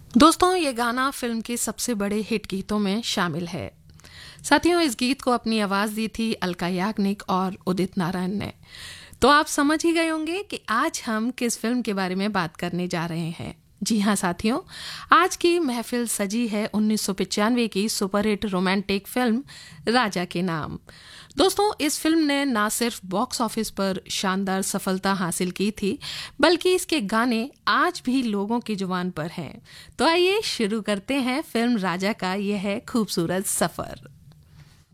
दोस्तों, ये गाना फिल्म के सबसे बड़े हिट गीतों में शामिल है। साथियों, इस गीत को अपनी आवाज दी थी अलका याग्निक और उदित नारायण ने। तो आप समझ ही गए होंगे कि आज हम किस फिल्म के बारे में बात करने जा रहे हैं। जी हाँ साथियों, आज की महफिल सजी है 1995 की सुपरहिट रोमांटिक फिल्म राजा के नाम। दोस्तों, इस फिल्म ने ना सिर्फ बॉक्स ऑफिस पर शानदार सफलता हासिल की थी, बल्कि इसके गाने आज भी लोगों की जुबान पर हैं। तो आइए शुरू करते हैं फिल्म राजा का यह है खूबसूरत सफर।